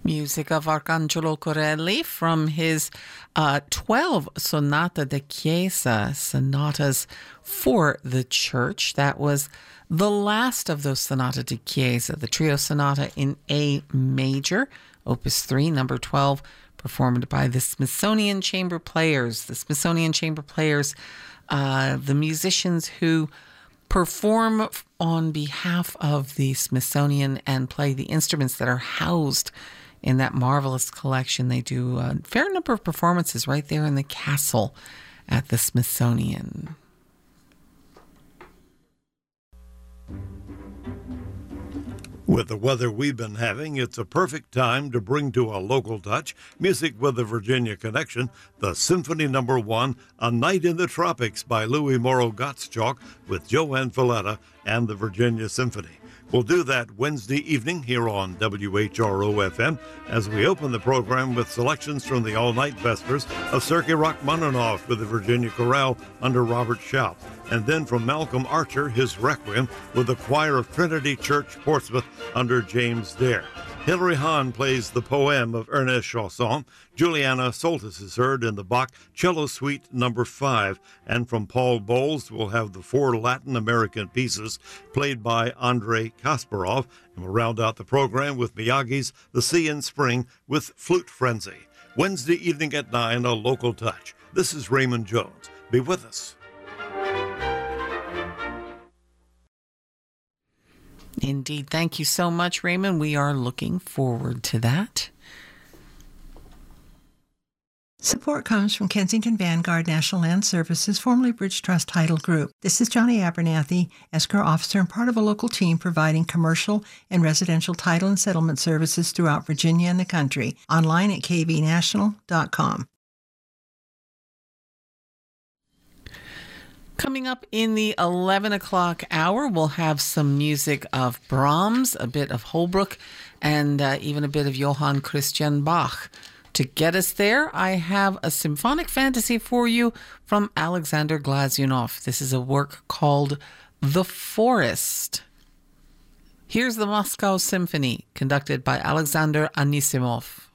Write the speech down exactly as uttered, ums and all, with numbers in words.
Music of Arcangelo Corelli from his uh, twelve Sonata da Chiesa, sonatas for the church. That was the last of those Sonata da Chiesa, the trio sonata in A major, Opus three, number twelve, performed by the Smithsonian Chamber Players. The Smithsonian Chamber Players, uh, the musicians who perform on behalf of the Smithsonian and play the instruments that are housed in that marvelous collection. They do a fair number of performances right there in the castle at the Smithsonian. With the weather we've been having, it's a perfect time to bring to a local touch music with the Virginia connection, the Symphony Number One, A Night in the Tropics by Louis Morrow Gottschalk with Joanne Falletta and the Virginia Symphony. We'll do that Wednesday evening here on W H R O F M as we open the program with selections from the all-night Vespers of Sergei Rachmaninoff with the Virginia Chorale under Robert Schaupp, and then from Malcolm Archer, his Requiem with the Choir of Trinity Church Portsmouth under James Dare. Hilary Hahn plays the poem of Ernest Chausson. Juliana Soltis is heard in the Bach Cello Suite number five. And from Paul Bowles, we'll have the four Latin American pieces played by Andrei Kasparov. And we'll round out the program with Miyagi's The Sea in Spring with Flute Frenzy. Wednesday evening at nine, a local touch. This is Raymond Jones. Be with us. Indeed. Thank you so much, Raymond. We are looking forward to that. Support comes from Kensington Vanguard National Land Services, formerly Bridge Trust Title Group. This is Johnny Abernathy, escrow officer and part of a local team providing commercial and residential title and settlement services throughout Virginia and the country. Online at k v national dot com. Coming up in the eleven o'clock hour, we'll have some music of Brahms, a bit of Holbrook, and uh, even a bit of Johann Christian Bach. To get us there, I have a symphonic fantasy for you from Alexander Glazunov. This is a work called The Forest. Here's the Moscow Symphony, conducted by Alexander Anisimov.